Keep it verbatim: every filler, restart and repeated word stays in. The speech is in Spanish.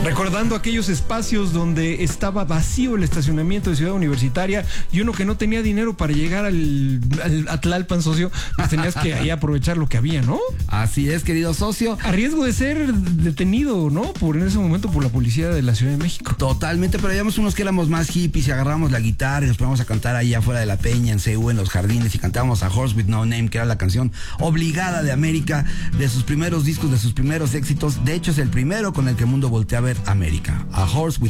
Recordando aquellos espacios donde estaba vacío el estacionamiento de Ciudad Universitaria y uno que no tenía dinero para llegar al, al a Tlalpan, socio, pues tenías que ahí aprovechar lo que había, ¿no? Así es, querido socio. A riesgo de ser detenido, ¿no? Por en ese momento por la policía de la Ciudad de México. Totalmente, pero habíamos unos que éramos más hippies y agarramos la guitarra y nos poníamos a cantar ahí afuera de la peña, en C U, en los jardines, y cantábamos a Horse with No Name, que era la canción obligada de América, de sus primeros discos, de sus primeros éxitos. De hecho, es el primero con el que el mundo voltea a ver América. A Horse with